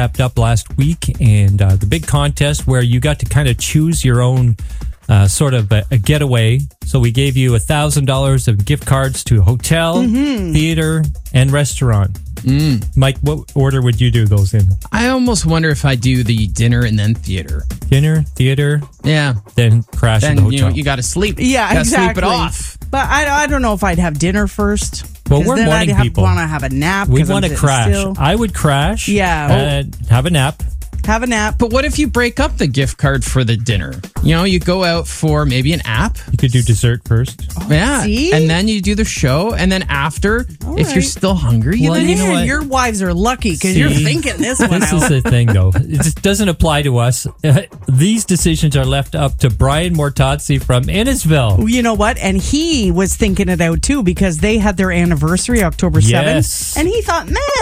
wrapped up last week, and the big contest where you got to kind of choose your own sort of a getaway. So we gave you $1,000 of gift cards to hotel, theater, and restaurant. Mike, what order would you do those in? I almost wonder if I do the dinner and then theater. Dinner, theater, Yeah. then crash at the Then, hotel. you got to sleep. Yeah, Gotta exactly. sleep it off. But I don't know if I'd have dinner first. Well, 'Cause we're then morning I'd people. want to have a nap. We 'cause I'm want to sitting crash. still. I would crash. Yeah. And have a nap. Have a nap. But what if you break up the gift card for the dinner? You know, you go out for maybe an app. You could do dessert first. Yeah. see? And then you do the show. And then after, if you're right. still hungry, Well, then you know Man, what? your wives are lucky because you're See? thinking this one This out. is the thing, though. It just doesn't apply to us. These decisions are left up to Brian Mortazzi from Innisville. You know what? And he was thinking it out too because they had their anniversary October 7th. Yes. And he thought, man,